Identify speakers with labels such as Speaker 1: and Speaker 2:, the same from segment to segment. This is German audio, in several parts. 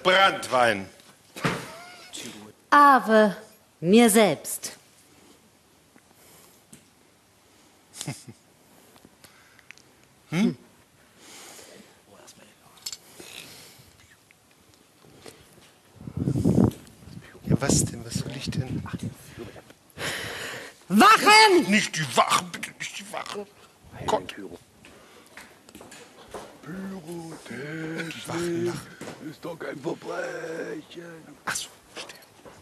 Speaker 1: Branntwein.
Speaker 2: Ave mir selbst.
Speaker 1: Ja, was denn? Was soll ich denn?
Speaker 2: Wachen!
Speaker 1: Nicht die Wache, bitte nicht die Wache. Gott.
Speaker 3: Pyrotechnik
Speaker 1: Wachen nach.
Speaker 3: ist doch kein Verbrechen.
Speaker 1: Ach so, verstehe.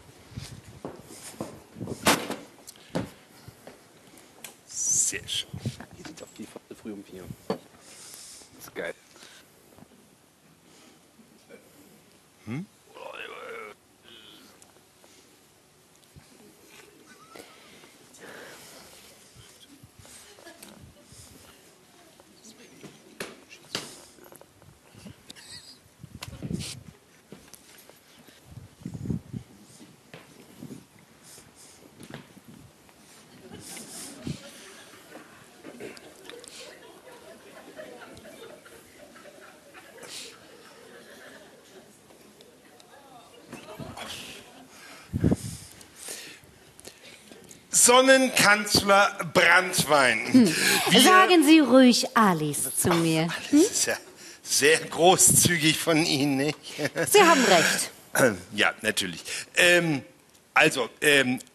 Speaker 1: Sehr schön.
Speaker 3: Hier sind auch die früh um 4. Das ist geil.
Speaker 1: Sonnenkanzler Branntwein.
Speaker 2: Sagen Sie ruhig Alice zu mir.
Speaker 1: Das ist ja sehr großzügig von Ihnen, nicht?
Speaker 2: Sie haben recht.
Speaker 1: Ja, natürlich.